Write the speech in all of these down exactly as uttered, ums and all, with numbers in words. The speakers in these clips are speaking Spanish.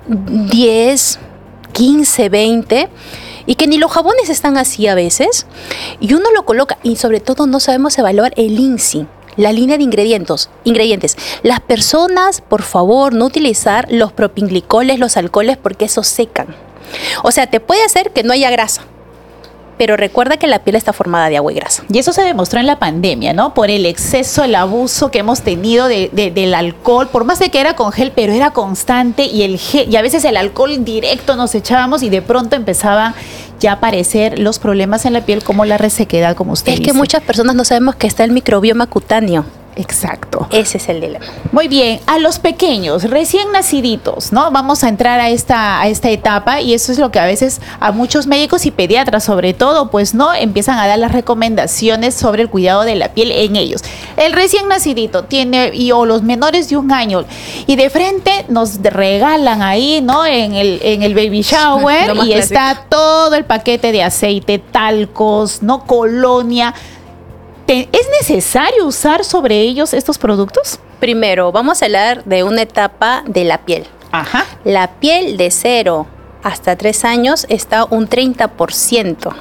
diez, quince, veinte, y que ni los jabones están así a veces, y uno lo coloca, y sobre todo no sabemos evaluar el I N S I, la línea de ingredientes. ingredientes. Las personas, por favor, no utilizar los propinglicoles, los alcoholes, porque esos secan. O sea, te puede hacer que no haya grasa, pero recuerda que la piel está formada de agua y grasa. Y eso se demostró en la pandemia, ¿no? Por el exceso, el abuso que hemos tenido de, de, del alcohol, por más de que era con gel, pero era constante, y el gel, y a veces el alcohol directo nos echábamos y de pronto empezaban ya a aparecer los problemas en la piel, como la resequedad, como usted Es dice. que muchas personas no sabemos que está el microbioma cutáneo. Exacto. Ese es el dilema. Muy bien, a los pequeños, recién naciditos, ¿no? Vamos a entrar a esta, a esta etapa, y eso es lo que a veces a muchos médicos y pediatras sobre todo, pues no, empiezan a dar las recomendaciones sobre el cuidado de la piel en ellos. El recién nacidito tiene, y o los menores de un año, y de frente nos regalan ahí, ¿no? En el, en el baby shower, y clásico. Está todo el paquete de aceite, talcos, ¿no? Colonia. ¿Es necesario usar sobre ellos estos productos? Primero, vamos a hablar de una etapa de la piel. Ajá. La piel de cero hasta tres años está un treinta por ciento.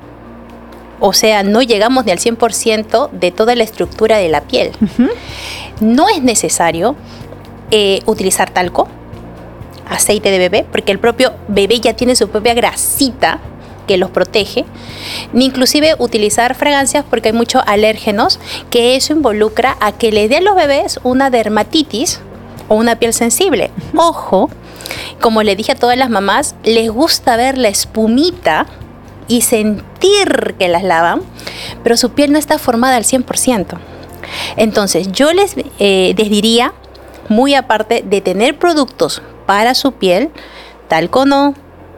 O sea, no llegamos ni al cien por ciento de toda la estructura de la piel. Uh-huh. No es necesario eh, utilizar talco, aceite de bebé, porque el propio bebé ya tiene su propia grasita que los protege, ni inclusive utilizar fragancias, porque hay muchos alérgenos, que eso involucra a que le dé a los bebés una dermatitis o una piel sensible. Ojo, como le dije a todas las mamás, les gusta ver la espumita y sentir que las lavan, pero su piel no está formada al cien por ciento. Entonces yo les, eh, les diría, muy aparte de tener productos para su piel, talco no,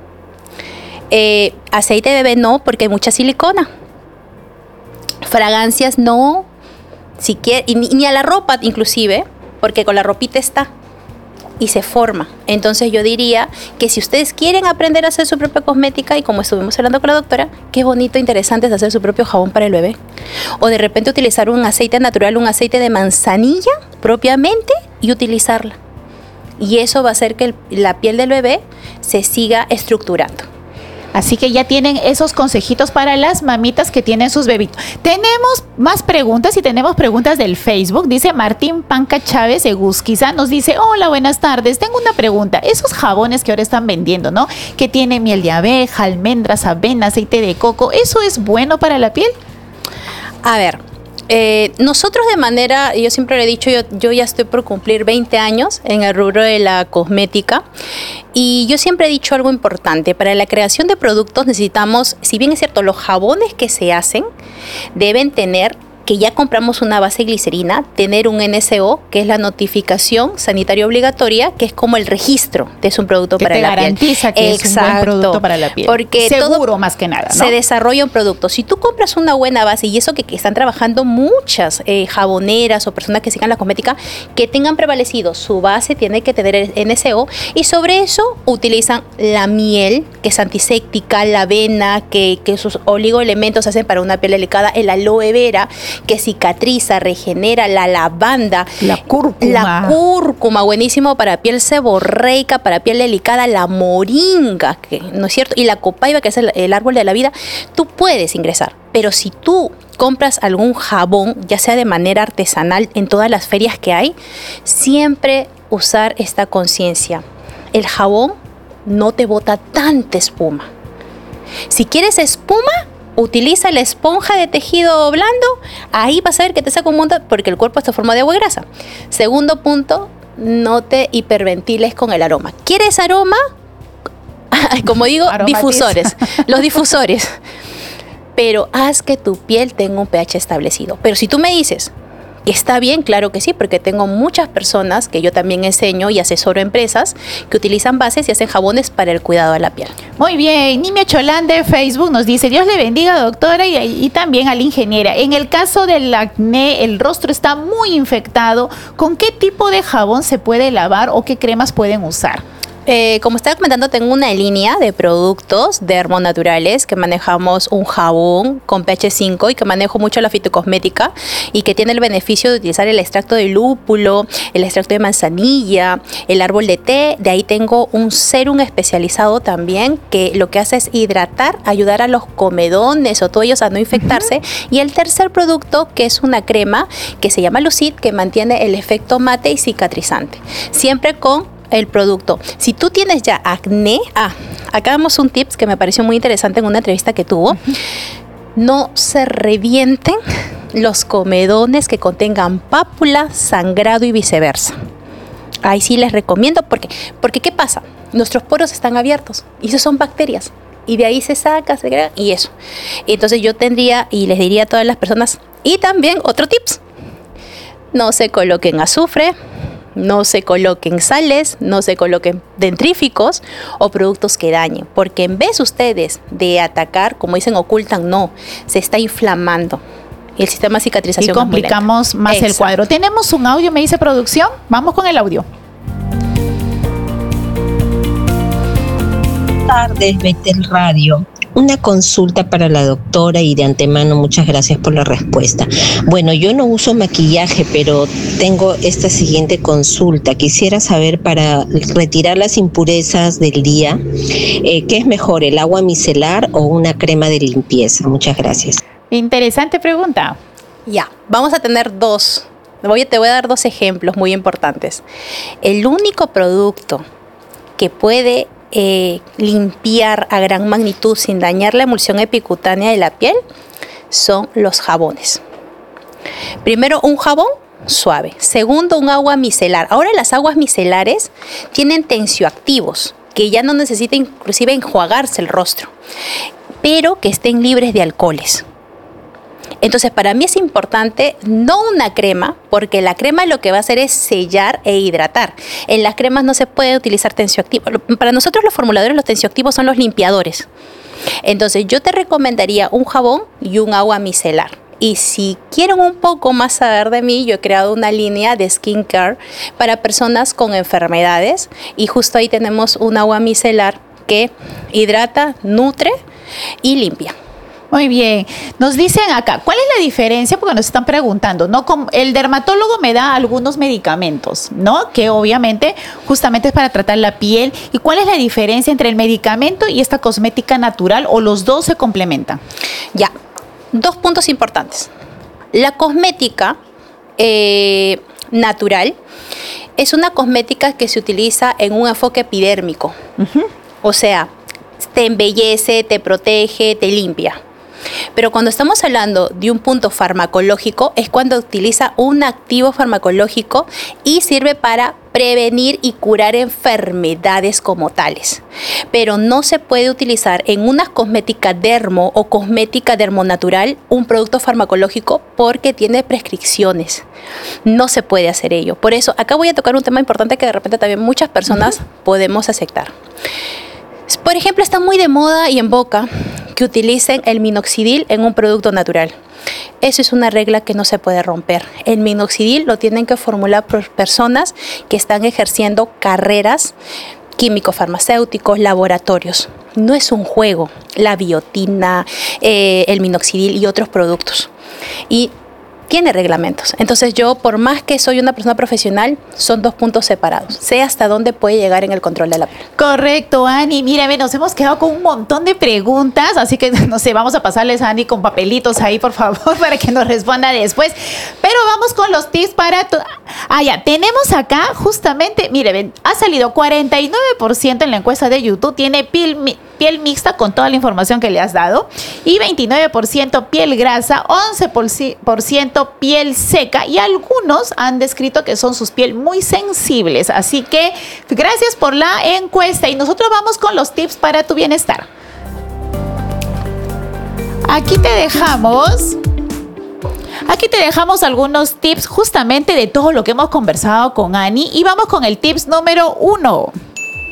Eh, aceite de bebé no, porque hay mucha silicona. Fragancias no, si quiere, y ni, ni a la ropa inclusive, porque con la ropita está y se forma. Entonces yo diría que si ustedes quieren aprender a hacer su propia cosmética, y como estuvimos hablando con la doctora, qué bonito, interesante es hacer su propio jabón para el bebé, o de repente utilizar un aceite natural, un aceite de manzanilla propiamente, y utilizarla, y eso va a hacer que el, la piel del bebé se siga estructurando. Así que ya tienen esos consejitos para las mamitas que tienen sus bebitos. Tenemos más preguntas, y tenemos preguntas del Facebook. Dice Martín Panca Chávez de Gusquiza, nos dice: hola, buenas tardes, tengo una pregunta. Esos jabones que ahora están vendiendo, ¿no? Que tiene miel de abeja, almendras, avena, aceite de coco, ¿eso es bueno para la piel? A ver, Eh, nosotros de manera, yo siempre le he dicho, yo, yo ya estoy por cumplir veinte años en el rubro de la cosmética, y yo siempre he dicho algo importante: para la creación de productos necesitamos, si bien es cierto, los jabones que se hacen deben tener, que ya compramos una base de glicerina, tener un N S O, que es la notificación sanitaria obligatoria, que es como el registro de es un producto que para te la piel. Garantiza que Exacto. es un buen producto para la piel. Porque seguro todo más que nada, ¿no? Se desarrolla un producto. Si tú compras una buena base, y eso que, que están trabajando muchas eh, jaboneras o personas que sigan la cosmética, que tengan prevalecido su base, tiene que tener el N S O, y sobre eso utilizan la miel, que es antiséptica, la avena, que, que sus oligoelementos hacen para una piel delicada, el aloe vera, que cicatriza, regenera, la lavanda, la cúrcuma, la cúrcuma, buenísimo para piel seborreica, para piel delicada, la moringa, que, ¿no es cierto? Y la copaiba, que es el, el árbol de la vida. Tú puedes ingresar, pero si tú compras algún jabón, ya sea de manera artesanal, en todas las ferias que hay, siempre usar esta conciencia. El jabón no te bota tanta espuma. Si quieres espuma, utiliza la esponja de tejido blando, ahí vas a ver que te saca un montón, porque el cuerpo está formado de agua y grasa. Segundo punto, no te hiperventiles con el aroma. ¿Quieres aroma? Como digo, Aromatiza. difusores, los difusores. Pero haz que tu piel tenga un pH establecido. Pero si tú me dices que está bien, claro que sí, porque tengo muchas personas que yo también enseño y asesoro empresas que utilizan bases y hacen jabones para el cuidado de la piel. Muy bien, Nimia Cholán de Facebook nos dice: Dios le bendiga, doctora, y, y también a la ingeniera. En el caso del acné, el rostro está muy infectado. ¿Con qué tipo de jabón se puede lavar o qué cremas pueden usar? Eh, como estaba comentando, tengo una línea de productos dermonaturales que manejamos un jabón con pH cinco y que manejo mucho la fitocosmética y que tiene el beneficio de utilizar el extracto de lúpulo, el extracto de manzanilla, el árbol de té. De ahí tengo un serum especializado también que lo que hace es hidratar, ayudar a los comedones o tobillos a no infectarse. Uh-huh. Y el tercer producto, que es una crema que se llama Lucid, que mantiene el efecto mate y cicatrizante. Siempre con el producto. Si tú tienes ya acné, ah, acá damos un tips que me pareció muy interesante en una entrevista que tuvo. Uh-huh. No se revienten los comedones que contengan pápula, sangrado y viceversa. Ahí sí les recomiendo porque, porque ¿qué pasa? Nuestros poros están abiertos y eso son bacterias. Y de ahí se saca, se crea y eso. Entonces yo tendría y les diría a todas las personas, y también otro tips, no se coloquen azufre, no se coloquen sales, no se coloquen dentríficos o productos que dañen, porque en vez ustedes de atacar, como dicen, ocultan, no, se está inflamando. Y el sistema de cicatrización y complicamos es muy más Exacto. el cuadro. Tenemos un audio, me dice producción. Vamos con el audio. Buenas tardes, Betel Radio. Una consulta para la doctora y de antemano muchas gracias por la respuesta. Bueno, yo no uso maquillaje, pero tengo esta siguiente consulta. Quisiera saber, para retirar las impurezas del día, eh, ¿qué es mejor, el agua micelar o una crema de limpieza? Muchas gracias. Interesante pregunta. Ya, vamos a tener dos. Voy, te voy a dar dos ejemplos muy importantes. El único producto que puede Eh, limpiar a gran magnitud sin dañar la emulsión epicutánea de la piel son los jabones. Primero, un jabón suave. Segundo, un agua micelar. Ahora las aguas micelares tienen tensioactivos que ya no necesitan inclusive enjuagarse el rostro, pero que estén libres de alcoholes. Entonces, para mí es importante no una crema, porque la crema lo que va a hacer es sellar e hidratar. En las cremas no se puede utilizar tensioactivo. Para nosotros los formuladores, los tensioactivos son los limpiadores. Entonces, yo te recomendaría un jabón y un agua micelar. Y si quieren un poco más saber de mí, yo he creado una línea de skincare para personas con enfermedades. Y justo ahí tenemos un agua micelar que hidrata, nutre y limpia. Muy bien. Nos dicen acá, ¿cuál es la diferencia? Porque nos están preguntando, ¿no? Como el dermatólogo me da algunos medicamentos, ¿no? Que obviamente justamente es para tratar la piel. ¿Y cuál es la diferencia entre el medicamento y esta cosmética natural, o los dos se complementan? Ya, dos puntos importantes. La cosmética eh, natural es una cosmética que se utiliza en un enfoque epidérmico. Uh-huh. O sea, te embellece, te protege, te limpia. Pero cuando estamos hablando de un punto farmacológico es cuando utiliza un activo farmacológico y sirve para prevenir y curar enfermedades como tales. Pero no se puede utilizar en una cosmética dermo o cosmética dermonatural un producto farmacológico porque tiene prescripciones. No se puede hacer ello. Por eso acá voy a tocar un tema importante que de repente también muchas personas uh-huh. podemos aceptar. Por ejemplo, está muy de moda y en boca que utilicen el minoxidil en un producto natural. Eso es una regla que no se puede romper. El minoxidil lo tienen que formular por personas que están ejerciendo carreras químico-farmacéuticos, laboratorios. No es un juego, la biotina, eh, el minoxidil y otros productos. Y tiene reglamentos. Entonces yo, por más que soy una persona profesional, son dos puntos separados. Sé hasta dónde puede llegar en el control de la piel. Correcto, Ani. Mira, nos hemos quedado con un montón de preguntas, así que, no sé, vamos a pasarles a Ani con papelitos ahí, por favor, para que nos responda después. Pero vamos con los tips para... Tu... Ah, ya, tenemos acá justamente, mire, ven, ha salido cuarenta y nueve por ciento en la encuesta de YouTube, tiene piel... piel mixta con toda la información que le has dado, y veintinueve por ciento piel grasa, once por ciento piel seca, y algunos han descrito que son sus piel muy sensibles. Así que gracias por la encuesta y nosotros vamos con los tips para tu bienestar. Aquí te dejamos Aquí te dejamos algunos tips justamente de todo lo que hemos conversado con Ani, y vamos con el tips número uno.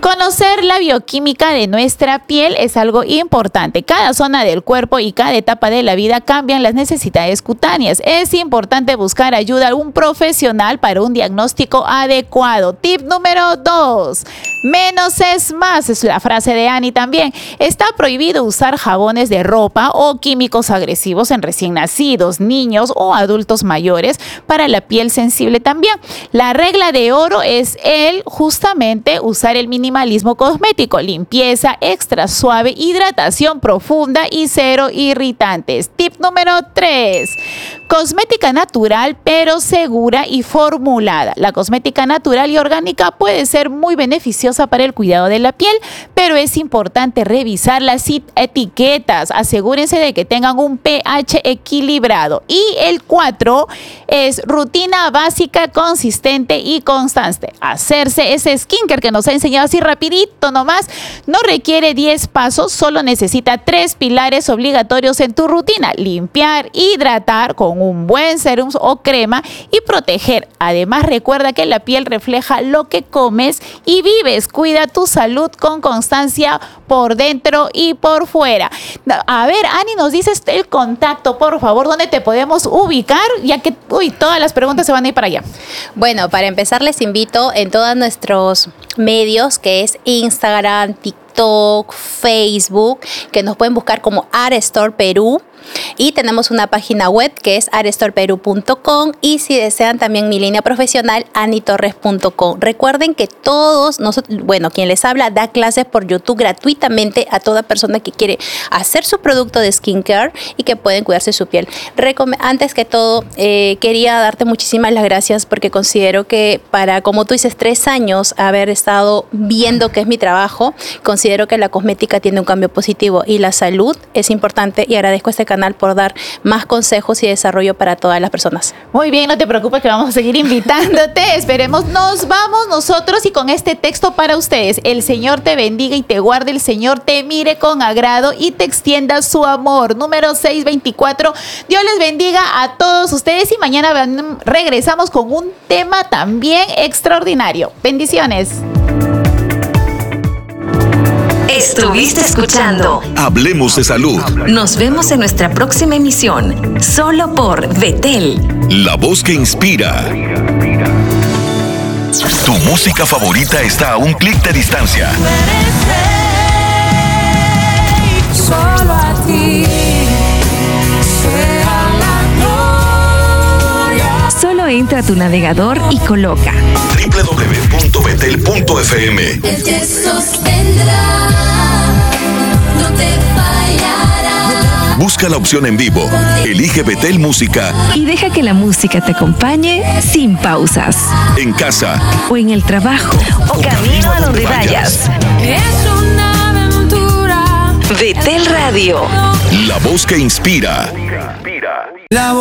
Conocer la bioquímica de nuestra piel es algo importante. Cada zona del cuerpo y cada etapa de la vida cambian las necesidades cutáneas. Es importante buscar ayuda a un profesional para un diagnóstico adecuado. Tip número dos. Menos es más, es la frase de Ani también. Está prohibido usar jabones de ropa o químicos agresivos en recién nacidos, niños o adultos mayores para la piel sensible también. La regla de oro es el justamente usar el minimalismo cosmético, limpieza extra suave, hidratación profunda y cero irritantes. Tip número tres. Cosmética natural pero segura y formulada. La cosmética natural y orgánica puede ser muy beneficiosa para el cuidado de la piel, pero es importante revisar las etiquetas. Asegúrense de que tengan un pH equilibrado. Y el cuatro es rutina básica, consistente y constante. Hacerse ese skincare que nos ha enseñado así rapidito nomás no requiere diez pasos, solo necesita tres pilares obligatorios en tu rutina: limpiar, hidratar con un buen serum o crema y proteger. Además, recuerda que la piel refleja lo que comes y vives. Cuida tu salud con constancia por dentro y por fuera. A ver, Ani, nos dices el contacto, por favor, ¿dónde te podemos ubicar? Ya que, uy, todas las preguntas se van a ir para allá. Bueno, para empezar les invito en todos nuestros medios, que es Instagram, TikTok, Facebook, que nos pueden buscar como ArtStore Perú. Y tenemos una página web que es art store peru punto com, y si desean también mi línea profesional, ani torres punto com. Recuerden que todos nosotros, bueno, quien les habla da clases por YouTube gratuitamente a toda persona que quiere hacer su producto de skincare y que pueden cuidarse su piel. Recom- Antes que todo, eh, quería darte muchísimas las gracias porque considero que para, como tú dices, tres años haber estado viendo qué es mi trabajo, considero que la cosmética tiene un cambio positivo y la salud es importante, y agradezco a este canal por dar más consejos y desarrollo para todas las personas. Muy bien, no te preocupes que vamos a seguir invitándote. Esperemos, nos vamos nosotros y con este texto para ustedes. El Señor te bendiga y te guarde, el Señor te mire con agrado y te extienda su amor. Número seiscientos veinticuatro. Dios les bendiga a todos ustedes y mañana regresamos con un tema también extraordinario. Bendiciones. Estuviste escuchando Hablemos de Salud. Nos vemos en nuestra próxima emisión, solo por Betel, la voz que inspira. Tu música favorita está a un clic de distancia. Solo a ti sea la gloria. Solo entra a tu navegador y coloca doble u doble u doble u punto betel punto efe eme. Él te sostendrá, no te fallará. Busca la opción en vivo, elige Betel Música y deja que la música te acompañe sin pausas. En casa O en el trabajo. O camino a donde vayas. Es una aventura. Betel Radio. La voz que inspira. La